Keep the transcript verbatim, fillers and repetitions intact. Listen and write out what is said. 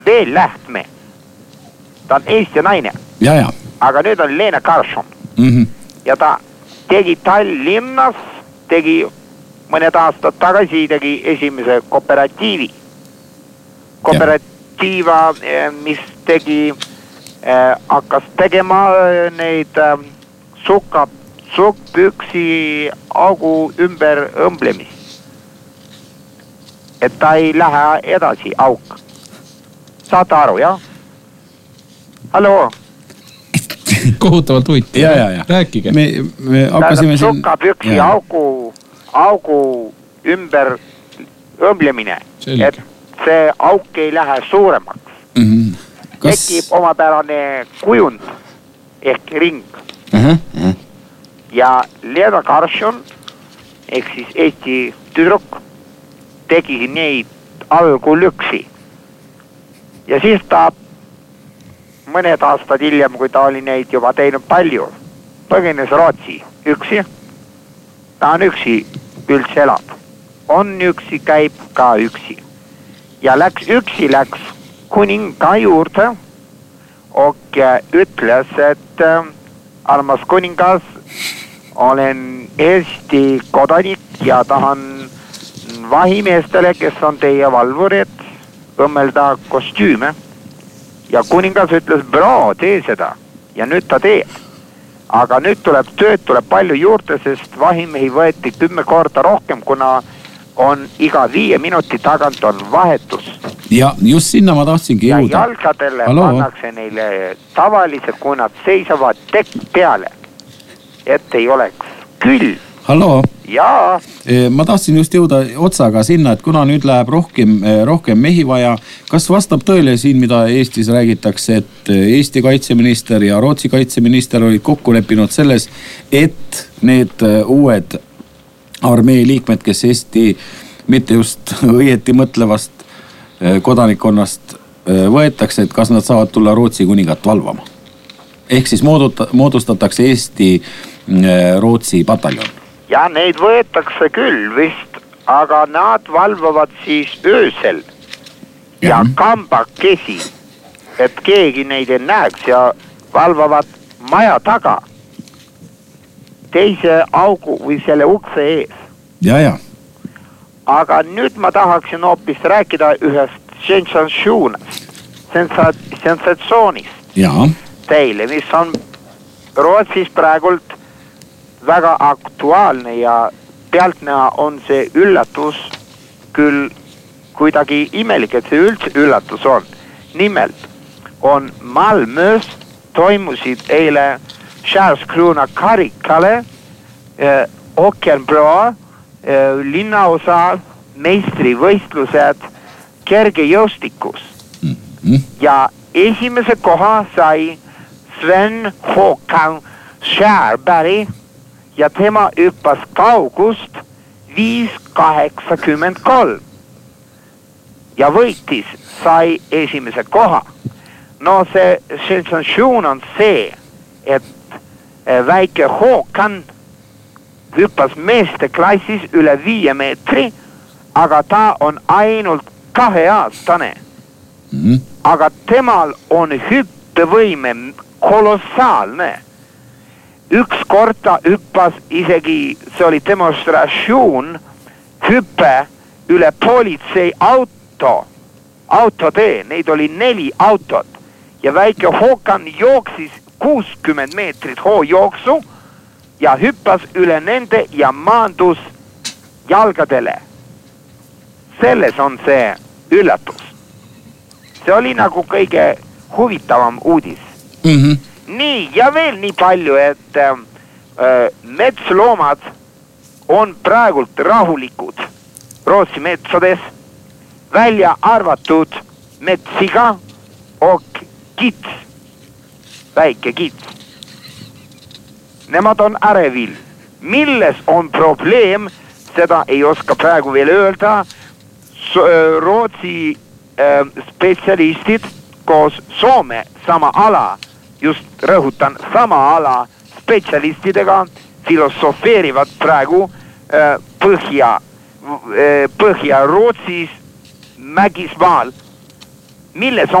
veel Lähtme. Ta on Eesti naine. Ja, ja. Aga nüüd on Lena Karlsson. Mm-hmm. Ja ta tegi Tallinnas, tegi mõned aastad tagasi, tegi esimese kooperatiivi. Kooperatiiva, mis tegi, äh, hakkas tegema neid äh, sukka, sukkpüksi augu ümber õmblemist. Et ta ei lähe edasi auk. Saate aru, jah? Hallo? Kohutavalt huvitav. Ja, ja, ja. Rääkige. Me, me hakkasime siin... Sukkapüksi augu, augu ümber õmblemine. Selge. Et see auk ei lähe suuremaks. Mm-hmm. Kas... Tekib omapärane kujund ehk ring. Uh-huh. Uh-huh. Ja Lena Karlsson ehk siis Eesti tüdruk tegi neid algul üksi. Ja siis ta mõned aastad hiljem, kui ta oli neid juba teinud palju, põgenes Rootsi üksi. Ta on üksi üldse elab. On üksi, käib ka üksi. Ja läks, üksi läks kuninga juurde ja ütles, et armas kuningas, olen Eesti kodanik ja tahan vahimeestele, kes on teie valvurid, õmmelda kostüüme. Ja kuningas ütles, bro, tee seda. Ja nüüd ta teeb. Aga nüüd tuleb tööd, tuleb palju juurde, sest vahimehi võeti kümme korda rohkem, kuna on iga viie minuti tagant on vahetus. Ja just sinna ma tahtsingi jõuda. Ja jalgadele Halo. Pannakse neile tavaliselt, kui nad seisavad tekk peale, et ei oleks külm. Hallo? Jaa. Ma tahtsin just jõuda otsaga sinna, et kuna nüüd läheb rohkem, rohkem mehi vaja, kas vastab tõele siin, mida Eestis räägitakse, et Eesti kaitseminister ja Rootsi kaitseminister olid kokku leppinud selles, et need uued armee liikmed, kes Eesti mitte just õieti mõtlevast kodanikkonnast võetakse, et kas nad saavad tulla Rootsi kuningat valvama? Ehk siis moodustatakse Eesti Rootsi pataljon. Ja neid võetakse küll vist, aga nad valvavad siis öösel ja, ja kambakesi, et keegi neid ei näeks ja valvavad maja taga teise augu või selle ukse ees. Ja, ja. Aga nüüd ma tahaksin hoopis rääkida ühest sensatsioonist, sensatsioonist ja. Teile, mis on Rootsis praegult väga aktuaalne ja pealtnäha on see üllatus küll kuidagi imelik, et see üldse üllatus on. Nimelt on Malmös toimusid eile Kärskruuna karikale eh, Åkerbro eh, linnaosa meistrivõistlused kergejõustikus. Mm-hmm. Ja esimese koha sai Sven Håkan Skärberg ja tema hüppas kaugust viis kaheksakümmend kolm ja võitis, sai esimese koha. No see sensatsioon on see, et väike Håkan hüppas meeste klassis üle viie meetri, aga ta on ainult kaheaastane. Mm-hmm. Aga temal on hüppevõime kolossaalne. Üks kord ta hüppas isegi, see oli demonstratsioon, hüppe üle politsei auto, autotee, neid oli neli autot ja väike Håkan jooksis kuuskümmend meetrit hoojooksu ja hüppas üle nende ja maandus jalgadele. Selles on see üllatus. See oli nagu kõige huvitavam uudis. Mhm. Nii, ja veel nii palju, et äh, metsloomad on praegult rahulikud Rootsi metsades, välja arvatud metsiga ok kits, väike kits. Nemad on ärevil. Milles on probleem, seda ei oska praegu veel öelda. So, Rootsi äh, spetsialistid koos Soome sama ala, just rõhutan sama ala spetsialistidega filosofeerivad praegu äh, Põhja, äh, Põhja Rootsis Mägismaal milles